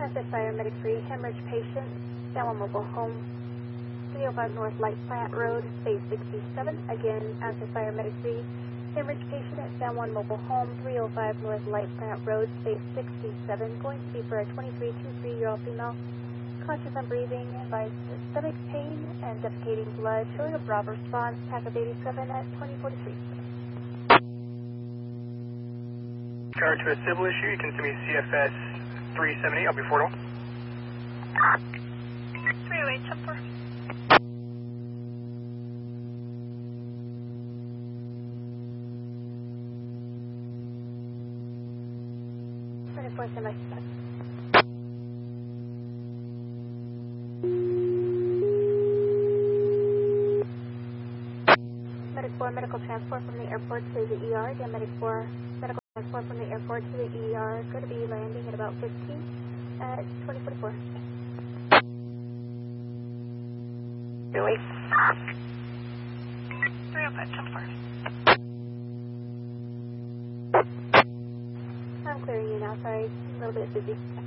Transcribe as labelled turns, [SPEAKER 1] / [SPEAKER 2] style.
[SPEAKER 1] Asset Fire Medic 3, hemorrhage patient, San Juan Mobile Home, 305 North Light Plant Road, Space 67. Again, Asset Fire Medic 3, hemorrhage patient at San Juan Mobile Home, 305 North Light Plant Road, Space 67. Going to be for a 23-year-old female. Conscious and breathing, advised stomach pain and defecating blood, showing a Bravo response, TAC of 87 at 2043.
[SPEAKER 2] Regard to a civil issue, you can send me CFS 370, I'll be forward on.
[SPEAKER 3] 308, 10-4.
[SPEAKER 1] Stand by. Medic 4, medical transport from the airport to the ER. Again, Medic 4, medical transport from the airport to the ER. Going to be landing at about 15 at 2044.
[SPEAKER 3] Really? 305, 10-4.
[SPEAKER 1] I'm clearing you now, sorry, a little bit busy.